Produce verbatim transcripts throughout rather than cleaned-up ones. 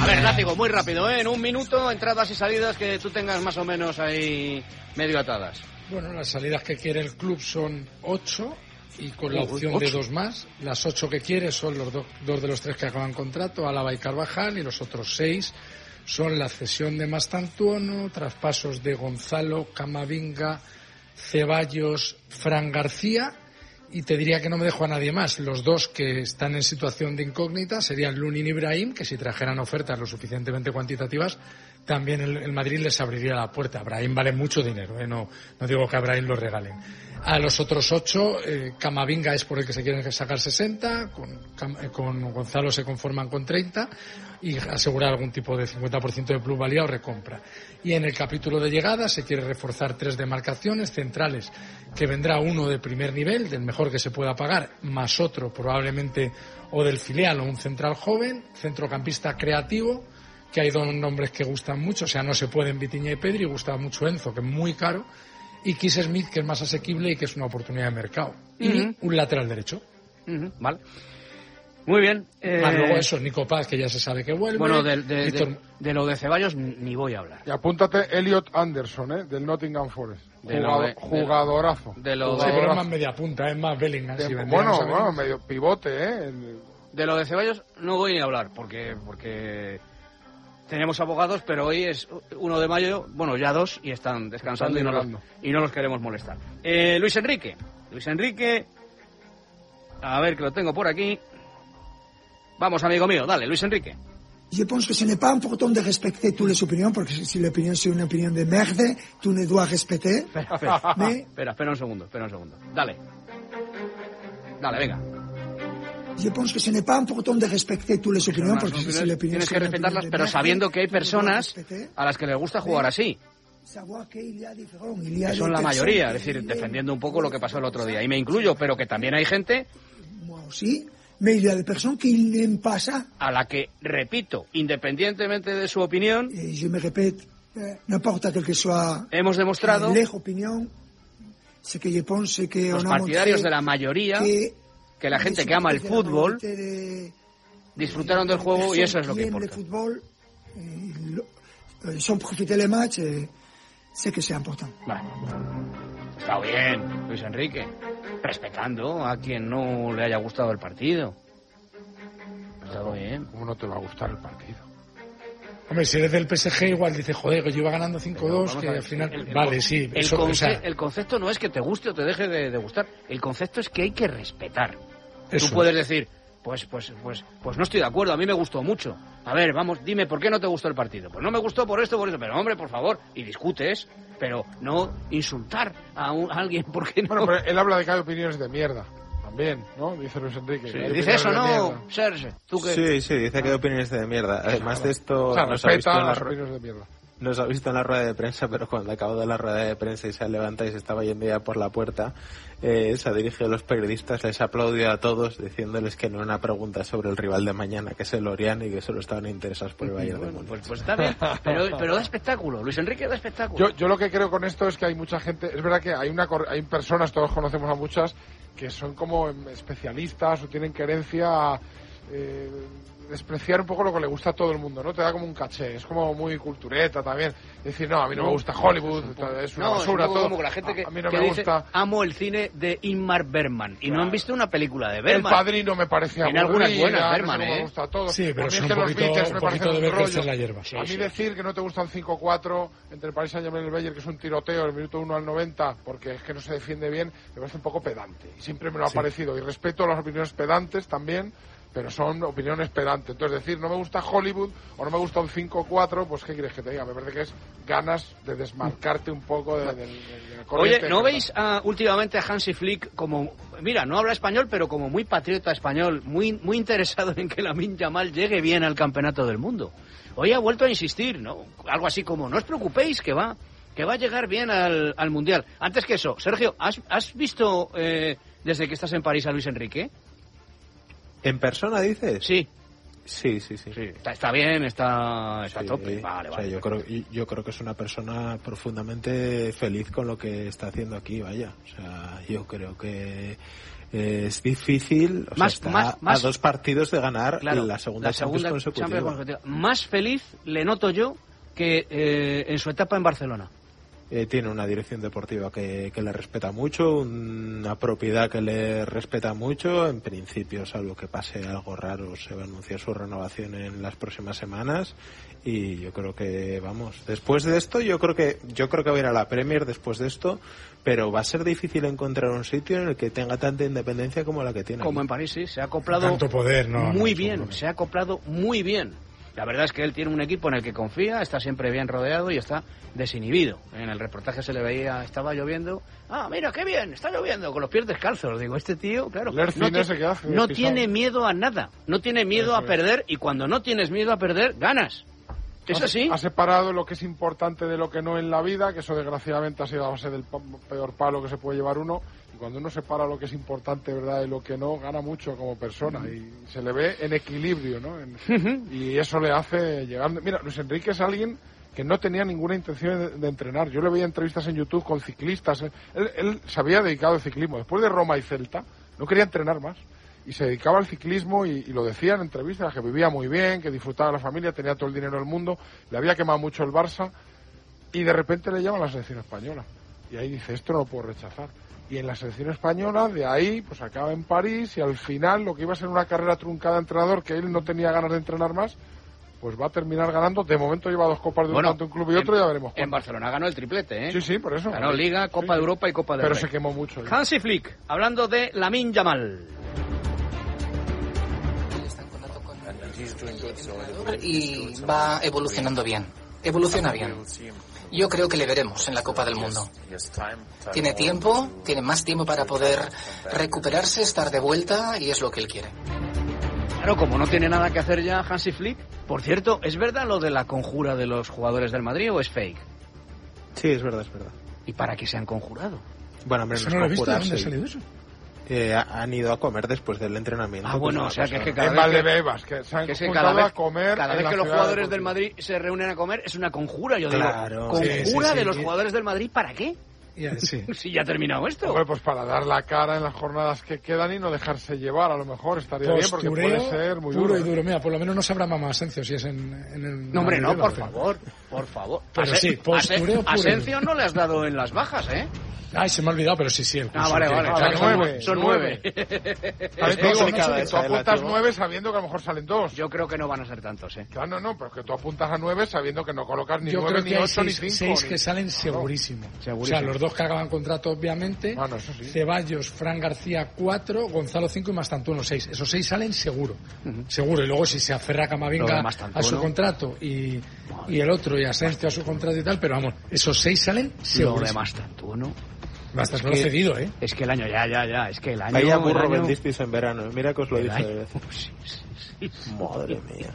A ver, Látigo, muy rápido, ¿eh? En un minuto, entradas y salidas que tú tengas más o menos ahí medio atadas. Bueno, las salidas que quiere el club son ocho y con la opción ¿ocho? De dos más. Las ocho que quiere son los do, dos de los tres que acaban contrato, Álava y Carvajal, y los otros seis son la cesión de Mastantuono, traspasos de Gonzalo, Camavinga, Ceballos, Fran García, y te diría que no me dejo a nadie más. Los dos que están en situación de incógnita serían Lunin y Brahim, que si trajeran ofertas lo suficientemente cuantitativas, también el, el Madrid les abriría la puerta. Brahim vale mucho dinero, ¿eh? no, no digo que a Brahim lo regalen. A los otros ocho, eh, Camavinga es por el que se quieren sacar sesenta, con, con Gonzalo se conforman con treinta, y asegurar algún tipo de cincuenta por ciento de plusvalía o recompra. Y en el capítulo de llegada se quiere reforzar tres demarcaciones centrales, que vendrá uno de primer nivel, del mejor que se pueda pagar, más otro probablemente o del filial o un central joven, centrocampista creativo, que hay dos nombres que gustan mucho, o sea, no se pueden Vitinha y Pedri, gusta mucho Enzo, que es muy caro, y Kiss Smith, que es más asequible y que es una oportunidad de mercado. Y uh-huh. un lateral derecho. Uh-huh. Vale. Muy bien. Eh... Más luego eso, Nico Paz, que ya se sabe que vuelve. Bueno, de, de, Víctor... de, de lo de Ceballos ni voy a hablar. Y apúntate Elliot Anderson, ¿eh? Del Nottingham Forest. De Jugado, de, jugadorazo. De lo sí, de... pero es más media punta, es más Bellingham. De, si bueno, bueno, medio pivote, ¿eh? El... De lo de Ceballos no voy ni a hablar, porque porque tenemos abogados, pero hoy es uno de mayo, bueno, ya dos, y están descansando están y, no los, y no los queremos molestar. Eh, Luis Enrique. Luis Enrique. A ver, que lo tengo por aquí. Vamos, amigo mío, dale, Luis Enrique. Je pense que ce n'est pas important de respecter toutes les opinions, porque si l'opinion c'est une opinion de merde, tu ne dois respecter. Espera, espera, mais... espera, espera un segundo, espera un segundo. Dale. Dale, venga. Je pense que ce n'est pas important de respecter toutes les opinions, porque si l'opinion tienes que respetarlas, pero sabiendo que hay personas a las que les gusta jugar así. Que son la mayoría, es decir, defendiendo un poco lo que pasó el otro día. Y me incluyo, pero que también hay gente... Sí. Mais il y a des personnes qui n'aiment pas ça. A la que, repito, independientemente de su opinión, et je me répète, n'importe quel que soit hemos demostrado les opinions, c'est que je pense que los partidarios de la mayoría, que, que la gente que ama el fútbol, de, disfrutaron del juego y eso es lo que importa. Fútbol, son profiter les matchs, sé que c'est important. Vale. Está bien, Luis Enrique. Respetando a quien no le haya gustado el partido. Está bien. ¿Cómo no te va a gustar el partido? Hombre, si eres del P S G igual dices, joder, que yo iba ganando cinco dos, que al final... El, el, vale, sí. El, eso, conce- o sea... el concepto no es que te guste o te deje de, de gustar. El concepto es que hay que respetar. Eso. Tú puedes decir, pues, pues, pues, pues no estoy de acuerdo, a mí me gustó mucho. A ver, vamos, dime, ¿por qué no te gustó el partido? Pues no me gustó por esto, por esto. Pero, hombre, por favor, y discutes... Pero no insultar a, un, a alguien porque no... Bueno, pero él habla de que hay opiniones de mierda. También, ¿no? Dice Luis Enrique. Sí, dice eso, ¿no, Serge? ¿Tú qué? Sí, sí, dice que hay opiniones de mierda. Además de esto... O sea, nos respeta ha visto las la... opiniones de mierda. Nos ha visto en la rueda de prensa, pero cuando acabó de la rueda de prensa y se levanta y se estaba yendo ya por la puerta, eh, se ha dirigido a los periodistas, les aplaudió a todos diciéndoles que no era una pregunta sobre el rival de mañana, que es el Lorient, y que solo estaban interesados por el Bayern de Múnich. Pues, pues está bien, pero, pero da espectáculo, Luis Enrique da espectáculo. Yo, yo lo que creo con esto es que hay mucha gente, es verdad que hay una hay personas, todos conocemos a muchas, que son como especialistas o tienen querencia eh, despreciar un poco lo que le gusta a todo el mundo, ¿no? Te da como un caché, es como muy cultureta también. Decir, no, a mí no, no me gusta Hollywood, es, un es una no, basura, es un todo. Como la gente que, a, a mí no que me dice, gusta. Amo el cine de Ingmar Bergman, y claro. No han visto una película de Bergman. El Padrino me parece aburrida. Tiene algunas buenas, Bergman, ¿eh? Me gusta todo. Sí, pero a mí es es que un los poquito, Beatles me parecen un rollo. La hierba. Sí, a mí sí. decir que no te gusta un cinco cuatro entre el Paris Saint-Germain y el Bayern, que es un tiroteo del minuto uno al noventa, porque es que no se defiende bien, me parece un poco pedante. Y siempre me lo ha sí. parecido. Y respeto las opiniones pedantes también, pero son opiniones pedantes. Entonces, decir, no me gusta Hollywood o no me gusta un cinco cuatro, pues ¿qué quieres que te diga? Me parece que es ganas de desmarcarte un poco de, de, de, de Oye, ¿no veis uh, últimamente a Hansi Flick como, mira, no habla español, pero como muy patriota español, muy muy interesado en que Lamine Yamal llegue bien al campeonato del mundo? Hoy ha vuelto a insistir, ¿no? Algo así como, no os preocupéis, que va que va a llegar bien al, al Mundial. Antes que eso, Sergio, ¿has, has visto eh, desde que estás en París a Luis Enrique? ¿En persona dices? Sí. Sí, sí, sí. sí está, está bien, está, está sí, a tope. Vale, o sea, vale. Yo creo, yo creo que es una persona profundamente feliz con lo que está haciendo aquí, vaya. O sea, yo creo que eh, es difícil, o más, sea, está más, más, a dos partidos de ganar claro, la segunda, la segunda Champions consecutiva. Champions consecutiva. Más feliz le noto yo que eh, en su etapa en Barcelona. Eh, tiene una dirección deportiva que, que le respeta mucho, una propiedad que le respeta mucho. En principio, salvo que pase algo raro, se va a anunciar su renovación en las próximas semanas. Y yo creo que, vamos, después de esto, yo creo que yo creo que va a ir a la Premier después de esto, pero va a ser difícil encontrar un sitio en el que tenga tanta independencia como la que tiene. Como aquí. En París, sí, se ha acoplado Tanto poder, no, muy no, bien, seguro. se ha acoplado muy bien. La verdad es que él tiene un equipo en el que confía, está siempre bien rodeado y está desinhibido. En el reportaje se le veía, estaba lloviendo. Ah, mira, qué bien, está lloviendo, con los pies descalzos. Digo, este tío, claro, El no, Ercine ti- ese que hace no pisado. tiene miedo a nada. No tiene miedo Eso a es. perder y cuando no tienes miedo a perder, ganas. ¿Es Ha- así? Ha separado lo que es importante de lo que no en la vida, que eso desgraciadamente ha sido a base del pa- peor palo que se puede llevar uno. Y cuando uno separa lo que es importante, ¿verdad?, de lo que no, gana mucho como persona. Y se le ve en equilibrio, ¿no? En- y eso le hace llegar. Mira, Luis Enrique es alguien que no tenía ninguna intención de, de entrenar. Yo le veía entrevistas en YouTube con ciclistas. Él, él se había dedicado al ciclismo. Después de Roma y Celta, no quería entrenar más. Y se dedicaba al ciclismo y, y lo decía en entrevistas, que vivía muy bien, que disfrutaba de la familia, tenía todo el dinero del mundo, le había quemado mucho el Barça y de repente le llaman a la selección española. Y ahí dice, esto no lo puedo rechazar. Y en la selección española, de ahí, pues acaba en París y al final lo que iba a ser una carrera truncada de entrenador, que él no tenía ganas de entrenar más, pues va a terminar ganando. De momento lleva dos copas de Bueno, un tanto un club y otro, en, ya veremos En cuándo. Barcelona ganó el triplete, ¿eh? Sí, sí, por eso. Ganó Liga, Copa Sí, de Europa y Copa del Pero Rey. se quemó mucho. ¿eh? Hansi Flick, hablando de Lamine Yamal. Y va evolucionando bien. Evoluciona bien. Yo creo que le veremos en la Copa del Mundo. Tiene tiempo, tiene más tiempo para poder recuperarse, estar de vuelta y es lo que él quiere. Claro, como no tiene nada que hacer ya Hansi Flick. Por cierto, ¿es verdad lo de la conjura de los jugadores del Madrid o es fake? Sí, es verdad, es verdad. ¿Y para qué se han conjurado? Bueno, hombre, Eso no no lo he es visto. ¿De conjurarse. dónde ha salido eso? Eh, ha- han ido a comer después del entrenamiento. Ah, bueno, pues o sea, una que es cosa. que cada En vez que, Valdebebas, que se han que es que juntado cada vez, a comer cada en vez la que los ciudad jugadores del deportiva. Madrid se reúnen a comer es una conjura. Yo Claro. digo, ¿conjura Sí, sí, sí, de los sí. jugadores del Madrid para qué? Ya, sí. Si ya ha terminado esto. Hombre, pues para dar la cara en las jornadas que quedan y no dejarse llevar, a lo mejor estaría bien, porque puede ser muy puro duro. y duro. Mira, por lo menos no sabrá Mamá Asencio si es en, en el... No, hombre, no, Madrid, por pero- favor, por favor. Pero Ase- sí, postureo Ase- puro. Asensio no le has dado en las bajas, ¿eh? Ay, se me ha olvidado, pero sí, sí. El Ah, curso vale, que- vale. Ah, o sea, que son nueve, son nueve. nueve. También te Es digo, complicada tú esa, ¿eh, apuntas látigo? nueve sabiendo que a lo mejor salen dos. Yo creo que no van a ser tantos, ¿eh? Claro, no, no, pero que tú apuntas a nueve sabiendo que no colocas ni Yo nueve, creo ni que hay ocho, ni seis, cinco. seis ni- que salen Claro. segurísimo. Segurísimo. O sea, los dos que acaban contrato, obviamente. Ah, no, eso sí. Ceballos, Fran García, cuatro, Gonzalo, cinco y Mastantuono, seis. Esos seis salen seguro. Seguro. Y luego si se aferra Lo Camavinga de Mastantuono. a su contrato y, y el otro y Asensio a su contrato y tal, pero vamos, esos seis salen Lo seguro. de Mastantuono. Bastante que- cedido, ¿eh? Es que el año, ya, ya, ya. Es que el año. Vaya el burro año- vendisteis en verano. Mira que os lo el dije. año- de vez. Sí, sí, sí. Madre mía.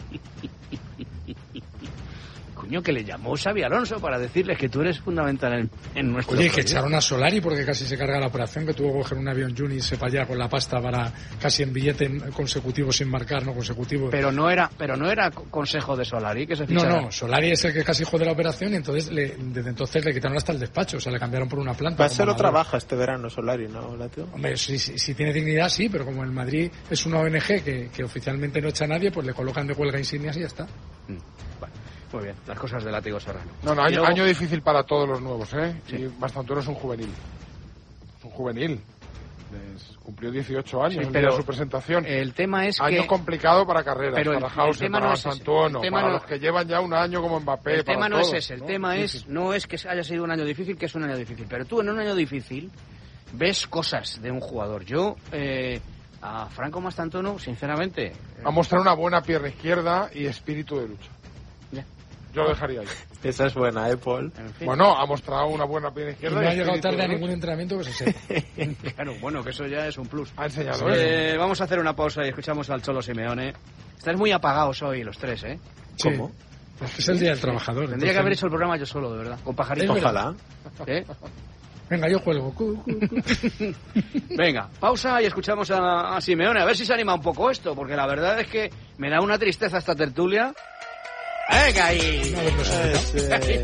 Coño, que le llamó Xavi Alonso para decirles que tú eres fundamental en, en nuestro Oye, que proyecto. echaron a Solari porque casi se carga la operación, que tuvo que coger un avión Juni y se para allá con la pasta para casi en billete consecutivo sin marcar, no consecutivo. Pero no era, pero no era consejo de Solari que se No, fichara. no, Solari es el que casi jode la operación y entonces le- desde entonces le quitaron hasta el despacho, o sea, le cambiaron por una planta. Va a como ser otra Madrid. baja este verano Solari, ¿no, Latio? Hombre, si, si, si tiene dignidad, sí, pero como el Madrid es una O N G que, que oficialmente no echa a nadie, pues le colocan de huelga insignias y ya está. Mm, Bueno, muy bien, las cosas de Látigo Serrano. No, no, Y año, luego- año difícil para todos los nuevos, ¿eh? Sí. Y Mastantuono es un juvenil. Es un juvenil. Les cumplió dieciocho años Sí, el pero día de su presentación. El tema es Año que complicado para carreras, Pero el- para el Hauser, tema para no es ese. Mastantuono, El tema para no- los que llevan ya un año como Mbappé, el para tema no todos, es ese, el ¿no? tema Sí, es sí. no es que haya sido un año difícil, que es un año difícil, pero tú en un año difícil ves cosas de un jugador. Yo eh, a Franco Mastantuono, sinceramente, eh, Ha mostrado una buena pierna izquierda y espíritu de lucha. ya, Yo lo dejaría ahí. Esa es buena, ¿eh, Paul? en fin. Bueno, ha mostrado una buena pierna Y izquierda no y ha llegado espíritu tarde de a lucha. ningún entrenamiento que se sepa. Claro, bueno, que eso ya es un plus. Ha enseñado eso. Eh, vamos a hacer una pausa y escuchamos al Cholo Simeone. Estáis muy apagados hoy los tres, ¿eh? Sí. ¿Cómo? Es que es el día del trabajador. Tendría entonces- que haber hecho el programa yo solo, de verdad, con pajarito. Es verdad. Ojalá. ¿Eh? Venga, yo juego. Cu, cu, cu. Venga, pausa y escuchamos a, a Simeone, a ver si se anima un poco esto, porque la verdad es que me da una tristeza esta tertulia. ¡Venga ahí! A ver, no sé. Ese-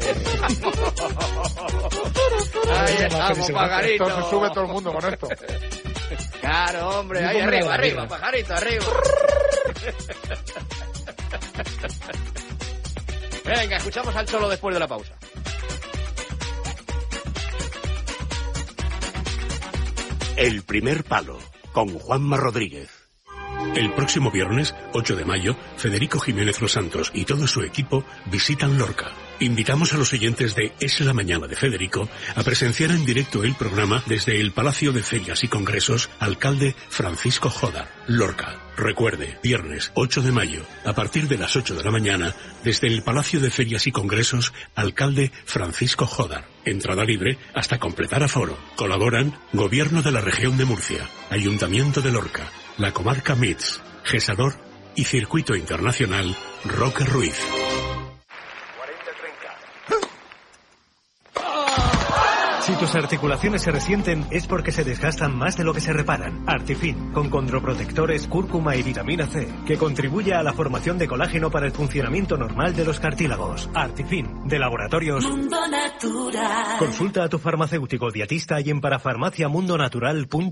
Ahí Venga, estamos, que se- pajarito. Esto se sube todo el mundo con esto. Claro, hombre, ahí Digo, arriba, la arriba, birra. pajarito, arriba. Venga, escuchamos al Cholo después de la pausa. El primer palo, con Juanma Rodríguez. El próximo viernes, ocho de mayo, Federico Jiménez Los Santos y todo su equipo visitan Lorca. Invitamos a los oyentes de Es la Mañana de Federico a presenciar en directo el programa desde el Palacio de Ferias y Congresos Alcalde Francisco Jodar, Lorca. Recuerde, viernes ocho de mayo, a partir de las ocho de la mañana, desde el Palacio de Ferias y Congresos Alcalde Francisco Jodar. Entrada libre hasta completar aforo. Colaboran Gobierno de la Región de Murcia, Ayuntamiento de Lorca, la Comarca M I T S, Gesador y Circuito Internacional Roque Ruiz. Si tus articulaciones se resienten es porque se desgastan más de lo que se reparan. Artifin, con condroprotectores, cúrcuma y vitamina C, que contribuye a la formación de colágeno para el funcionamiento normal de los cartílagos. Artifin, de Laboratorios Mundo Natural. Consulta a tu farmacéutico dietista y en parafarmaciamundonatural punto com.